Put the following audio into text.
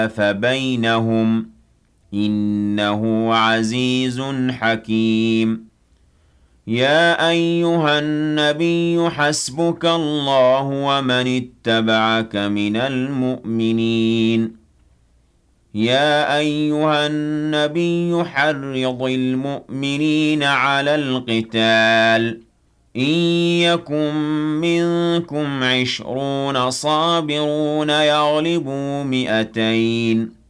فبينهم إنه عزيز حكيم. يا أيها النبي حسبك الله ومن اتبعك من المؤمنين. يا أيها النبي حرض المؤمنين على القتال إن يكن منكم 20 صابرون يغلبوا 200